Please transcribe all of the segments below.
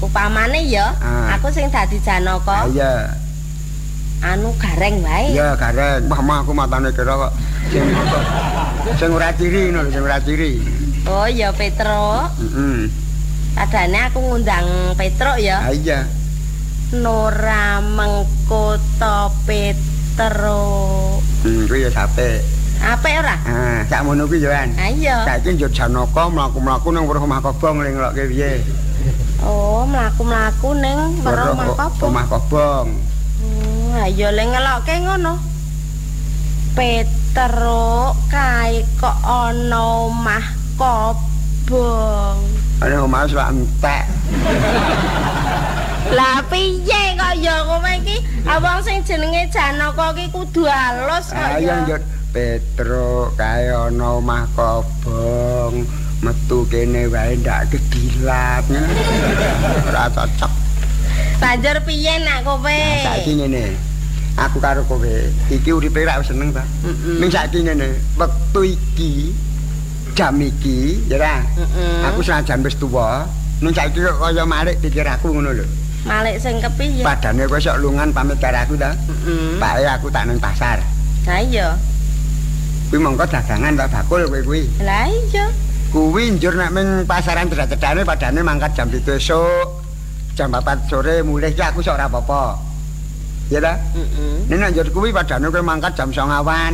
upamane ya, aku sing dadi Janaka. Iya. Anu gareng wae. Iya, gareng. Wah, aku matane kira kok sing ora ciri ngono lho, sing ora ciri. Oh, ya Petruk. Padane aku ngundang Petruk ya. Ah iya. Nora Mengkota Petruk. Kuwi ya sampe. Apik ora? Sak ngono kuwi yo kan. Ha iya. Saiki njur Janaka mlaku-mlaku nang weruh omah Kobong ning ngelokke piye. Oh, mlaku-mlaku ning weruh omah Kobong. Omah Kobong. Ha iya le ngelokke ngono. Petruk kae kok ana omah Kobong. Ana omah wis lak entek. Lah piye kok ya kowe iki wong sing jenenge Janaka iki kudu halus kok ya. Ayo Petruk kae ana omah Kobong, metu kene wae ndak kedilat. Ora cocok. Banjur piye nak kowe? Saiki ngene. Aku karo kowe iki uripe ra seneng ta. Ning saiki ngene, wektu iki jam iki ya ra. Aku senajan wis tuwa, ning saiki kok kaya malik pikir aku ngono lho. Malik sing kepiye? Padane kowe sok lungan pamit karo aku ta. Bae aku tak nang pasar. Ha iya. Kuwi mongko dagangan tak bakul kowe kuwi. Lah iya. Kuwi njur nek ming pasaran cedhak-cedhane padane mangkat jam 7 esuk. Jam 4 sore mulih ki aku sok ora apa-apa. Ya ta? Nek njur kuwi padane kowe mangkat jam 09.00 awan.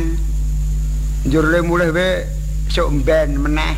Njur le mulih we esuk mben meneh.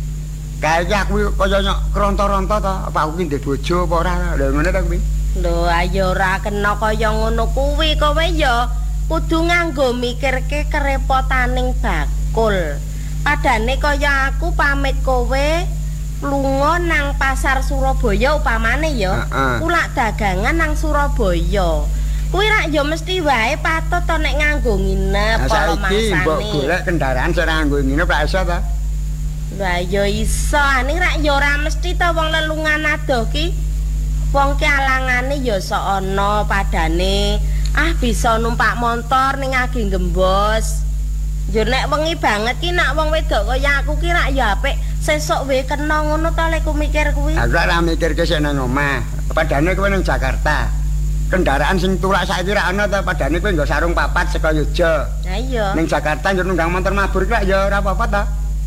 Kaya aku kaya nyok kronto-ronto to, apa aku ki ndek bojo apa ora? Lha ngene ta kuwi. Lho ayo ora kena kaya ngono kuwi kowe ya kudu nganggo mikirke kerepotaning bakul. Padane kaya aku pamit kowe lunga nang pasar Surabaya upamane ya. Kulak dagangan nang Surabaya. Kuwi rak ya mesti wae patut to nek nganggo nginep karo mangsane. Saiki mbok golek kendaraan sing nganggo nginep ra iso ta? Lah ya iso, ning rak ya ora mesti to wong lelungan adoh ki. Wong ki alangane ya sok ana padane. Bisa numpak motor ning agi gembos. Yo nek wengi banget ki nak wong wedok kaya aku ki rak ya apik sesuk wae kena ngono to lek ku mikir kuwi. Aku ora mikirke sik nang omah. Padane kowe nang Jakarta. Kendaraan sing tulak saiki ra ana to, padane kowe nggo sarung papat saka Yogya. Ha iya. Ning Jakarta yo nunggang motor mabur ki ya ora apa-apa to.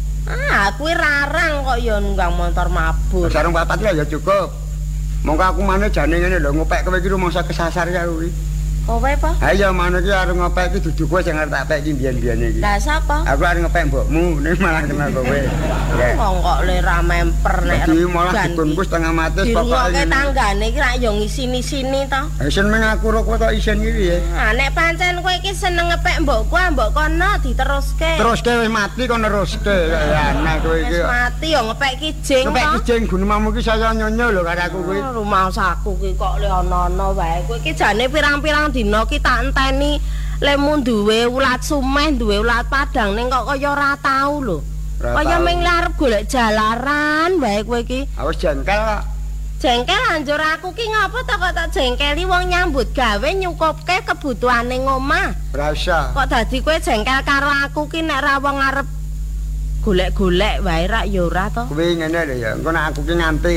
Kuwi rarang kok ya nunggang motor mabur. Sarung papat ki ya cukup. Monggo aku maneh jane ngene lho ngopek kowe iki rumangsa kesasar ya kuwi. Kowe apa? Ha iya maneh iki arep ngopek iki dudu kowe sing arep tak pek iki biyen-biyen iki. Lah sapa? Aku arep ngopek mbokmu, ning malah kenal kowe. Kok le ra memper nek iki malah dikunku setengah mati pokoke tanggane iki rak yo ngisini-sini to. Isen men aku ro kowe kok isen iki ya. Nek pancen kowe iki seneng ngepek mbokku, mbok kono diteruske. Teruske wis mati kok neruske. Aneh kowe iki. Wis mati yo ngepek kijing to. Ngepek kijing gunemamu iki saya nyonyo lho karo aku kuwi. Rumah saku ki kok le ana-ana wae. Kowe iki jane pirang-pirang dina ki tak enteni lemu duwe ulat sumeh, duwe ulat padang ning kok kaya ora tau lho. Kaya ming arep golek jalaran wae kowe iki. Wis jengkel kok. Jengkel anjur aku ki ngapa to kok tak jengkeli wong nyambut gawe nyukupke kebutuhane ngomah. Ora usah. Kok dadi kowe jengkel karo aku ki nek ra wong arep golek-golek wae rak ya ora to. Kuwi ngene lho ya, engko nek aku ki nganti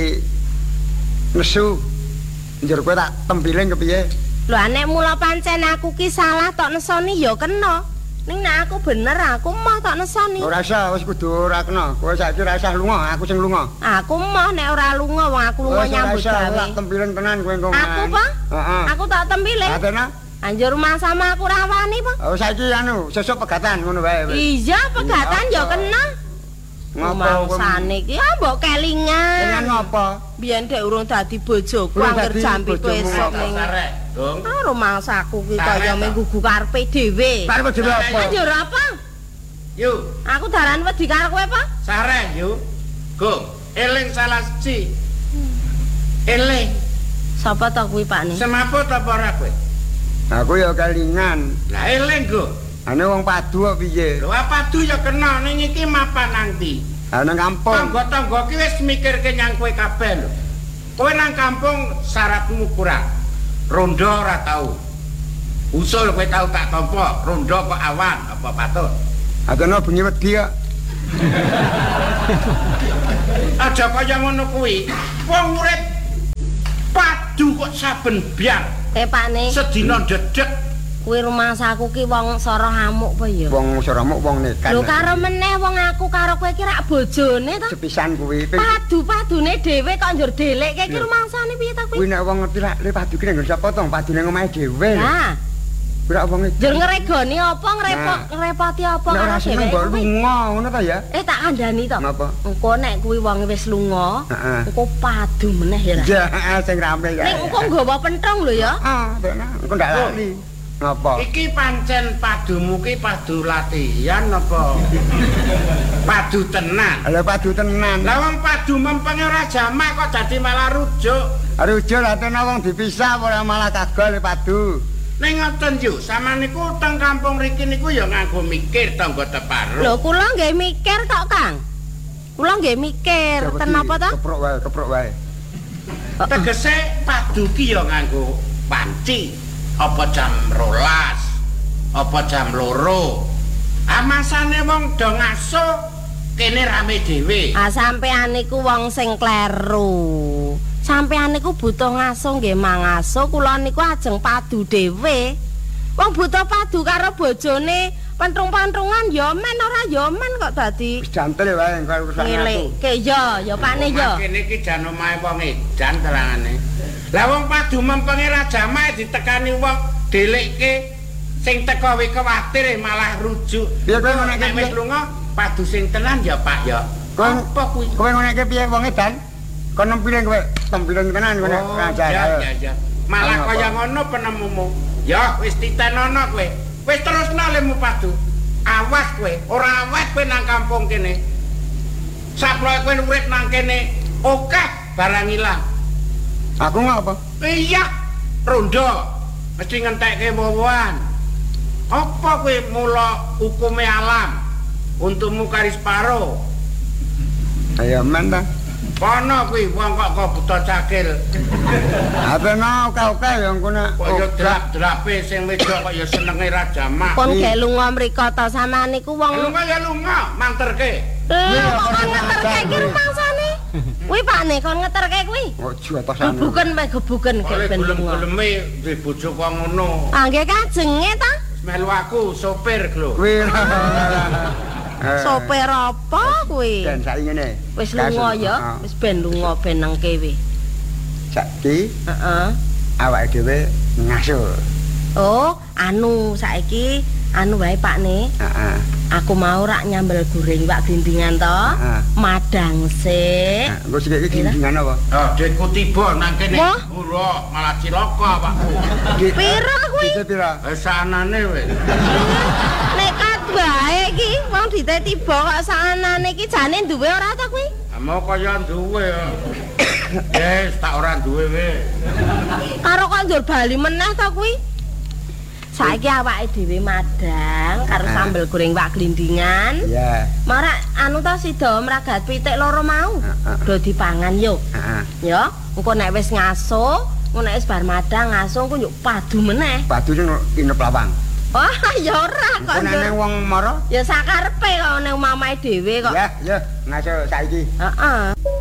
nesu. Njur kowe tak tempiling kepiye? Lho nek mula pancen aku ki salah tok nesoni ya kena. Ning nek aku bener aku mah tok nesoni. Ora usah, wis kudu ora kena. Kowe saiki ora usah lunga, aku sing lunga. Aku mah nek ora lunga wong aku lunga nyambut gawe. Tak tempiling tenan kowe engko. Aku apa? Heeh. Aku tak tempiling. Atena? Anjur rumah sama aku ra wani apa? Oh saiki anu, sesuk pegatan ngono wae. Iya, pegatan ya kena. Ngopo sane iki mbok kelingan. Kelingan ngopo? Biyen dek urung dadi bojoku angger jam 7 esuk ning. Rumangsaku ki kaya menggugu karepe dhewe. Karepe dhewe apa? Anjur apa? Yuk. Aku daran wedi karo kowe apa? Sareh yuk. Gong, eling salah siji. Eling. Sapa to kuwi Pak ni? Semaput apa ora kowe? Aku ya kelingan. Lah eling, Gong. Ane wong padu kok piye? Lho padu ya kena ning iki mapan nang ndi? Nang kampung. Tangga-tangga ki wis mikirke nyang kowe kabeh lho. Kowe nang kampung syaratmu kurang. Rondo ora tau. Usul kowe tau tak tampa, rondo kok awan apa patut. Atene bengi wedi kok. Aja kaya ngono kuwi. Wong urip saben biar. Pakne. Sedina dedek. Kuwi rumahsaku ki wong sora hamuk apa ya? Wong soramuk wong nekan. Lho karo meneh wong aku karo kowe ki rak bojone ta? Sepisan kuwi. Padu-padune dhewe kok njur delekke ki rumangsane piye ta Kuwi kuwi? nek wong ngerti lak le padu ki nggon sapa to? Padune ngomahe dhewe. Lah, Ora wong njur ngregoni apa ngrepoti apa nek karo ora seneng dheweke mbok kuwi? lunga ngono ta ya? Tak kandhani to. Napa? Engko nek kuwi wong wis lunga, Heeh. engko padu meneh ya. Ra. Ya, sing rame ya. Nek engko nggawa penthong lho ya. Tenan, engko ndak lali. Ngapa? Iki pancen padumu ki padu latihan apa? Padu tenan. Lha padu tenan. Lah wong padu mempenge ora jamak kok dadi malah rujuk. Rujuk lah tenan wong dipisah ora malah kagol padu. Ning ngoten yo, sampean niku teng kampung riki niku ya nganggo mikir tangga teparo. Lho kula nggih mikir kok, Kang. Kula nggih mikir, ten apa ta? Keprok wae. Tegese padu ki ya nganggo panci. Apa jam 12, apa jam 2. Amasane wong do ngaso kene rame dhewe. Sampean niku wong sing kleru. Sampean niku butuh ngaso nggih mangaso, kula niku ajeng padu dhewe. Wong butuh padu karo bojone, pentrung-pantrungan ya men ora ya men kok dadi. Wis jantel wae engko urusan aku. Ngelekke ya pakne ya. Kene iki jan omahe wong edan terangane. Lah wong padu mempenge ra jamae ditekani wong delekke sing teko wi kuwatir malah rujuk. Piye kowe ngono nek wis lunga padu sing tenan ya Pak ya. Apa kuwi? Kowe ngono iki piye wong edan? Kon nempilen kowe, tempilen tenan kowe nek ngajar. Ya. Malah kaya ngono penemumu. Ya wis titenono kowe. Wis terusno lemu padu. Awas kowe, ora awet kowe nang kampung kene. Saploe kowe urip nang kene, akeh barang ilang. Aku ngapa? Iya, rondo. Mesti ngentekke wowoan. Apa kowe mula hukume alam? Untukmu kari separo. Ayo men ta. Kono kuwi wong kok buta cakil. Apena oke-oke ya engko nek Kaya drap-drape sing wedok kok ya senenge ra jamak. Pun gek lunga mriko ta sampean niku wong Lunga ya lunga, mangterke. kok ngeterke iki rumangsane. Kuwi Pakne kon ngeterke kuwi. Ojo atasan. Gebuken gek ben lunga. Gelem-geleme duwe bojo kok ngono. Nggih kajenge ta? Melu aku sopir lho. Kuwi. Sopir apa kuwi? Dan saiki ngene. Wis lunga ya, wis ben lunga ben nang kewe. Saiki Heeh. awake dhewe ngaso. Oh, saiki wae Pakne. Heeh. Aku mau rak nyambel goreng wak glindingan to. Madang sik. Engko sik iki gindingan apa? Oh, dekku tiba nang kene. Wah. Ora, malah cilaka awakku. Pira kuwi? Pira? Sanane wis. Nekat wae iki, wong dite tiba kok sanane iki jane duwe ora ta kuwi? Mau kaya duwe. Yes, tak ora duwe wis. Karo kok njur bali meneh ta kuwi? Saiki awake dhewe madang karo sambel goreng wak glindingan. Iya. Marak ta sida mragat pitik loro mau. Do dipangan yo. Heeh. Ya, engko nek wis ngaso, engko nek wis bar madang ngaso engko yo padu meneh. Batu sing inep lawang. Wah, ya ora kok. Engko nek wong mara? Ya sakarepe kok nek mamae dhewe kok. Ya, ngaso saiki. Heeh.